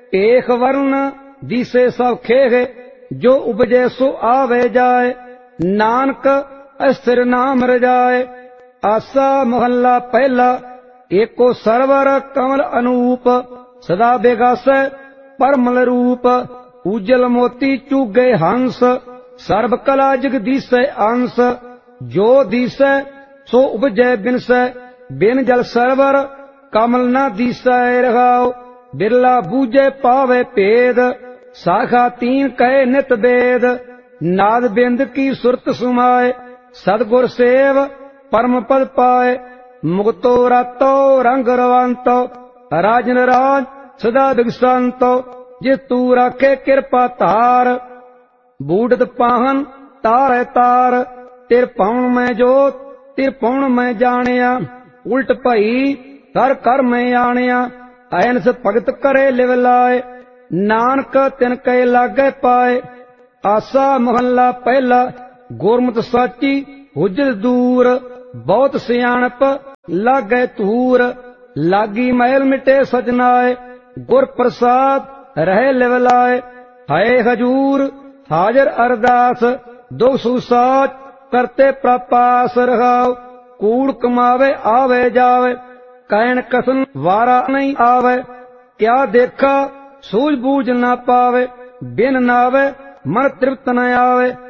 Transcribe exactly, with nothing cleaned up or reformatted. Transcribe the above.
ਏਖ ਵਰਨ ਦੀਸੇ ਸਭ ਖੇਹ, ਜੋ ਉਪਜੇ ਸੋ ਆਵੇ ਜਾਏ, ਨਾਨਕ ਅਸਥਿਰ ਨਾਮ ਰਜਾਏ। ਆਸਾ ਮਹੱਲਾ ਪਹਿਲਾ। ਏਕੋ ਸਰਵਰ ਕਮਲ ਅਨੂਪ, ਸਦਾ ਬਿਗਾਸੈ ਪਰਮਲ ਰੂਪ। ਉਜਲ ਮੋਤੀ ਚੂਗੇ ਹੰਸ, ਸਰਬ ਕਲਾ ਜਗਦੀਸੈ ਅੰਸ। ਜੋ ਦੀਸੈ ਸੋ ਉਪਜੈ ਬਿਨਸੈ, ਬਿਨ ਜਲ ਸਰਵਰ ਕਮਲ ਨਾ ਦੀਸੈ ਰਹਾਉ। ਬਿਰਲਾ ਬੂਝੇ ਪਾਵੇ ਭੇਦ, ਸਾਖਾ ਤੀਨ ਕਹੇ ਨਿਤ ਬੇਦ। ਨਾਦ ਬਿੰਦ ਕੀ ਸੁਰਤ ਸੁਮਾਏ, ਸਤਿਗੁਰ ਸੇਵ ਪਰਮ ਪਦ ਪਾਏ। ਮੁਕਤੋ ਰਾਤੋ ਰੰਗ ਰਵੰਤੋ, ਰਾਜਨ ਰਾਜ ਸਦਾ ਬਿਗਸੰਤੋ। ਜੇ ਤੂ ਰਾਖੇ ਕਿਰਪਾ ਧਾਰ, ਬੂੜਤ ਪਾਹਨ ਤਾਰੈ ਤਾਰ। ਤਿਰ ਪਾਉਣ ਮੈਂ ਜੋਤ ਤਿਰ ਪਾਉਣ ਮੈਂ ਜਾਣਿਆ, ਉਲਟ ਭਈ ਕਰ ਕਰ ਮੈਂ ਆਣਿਆ। ਐਨਸ ਭਗਤ ਕਰੇ ਲਿਵ ਲਾਏ, ਨਾਨਕ ਤਿਨ ਕੈ ਲਾਗੇ ਪਾਏ। ਆਸਾ ਮਹੱਲਾ ਪਹਿਲਾ। ਗੁਰਮਤਿ ਸਾਚੀ ਹੁਜਤ ਦੂਰ, ਬਹੁਤ ਸਿਆਣਪ ਲਾਗੇ ਧੂਰ। ਲਾਗੀ ਮਹਿਲ ਮਿਟੇ ਸਜਨਾਏ, ਗੁਰ ਪ੍ਰਸਾਦ ਰਹੇ ਲਿਵ ਲਾਏ। ਹਾਏ ਹਜੂਰ ਹਾਜ਼ਰ ਅਰਦਾਸ, ਦੁਖ ਸੁਸਾਚ ਕਰਤੇ ਪ੍ਰਪਾਸ ਰਹਾਉ। ਕੂੜ ਕਮਾਵੇ ਆਵੇ ਜਾਵੇ, ਕਹਿਣ ਕਸਨ ਵਾਰਾ ਨਹੀਂ ਆਵੇ। ਕਿਆ ਦੇਖਾ ਸੂਝ ਬੂਝ ਨਾ ਪਾਵੇ, ਬਿਨ ਨਾਵੇ ਮਨ ਤ੍ਰਿਪਤ ਨ ਆਵੇ।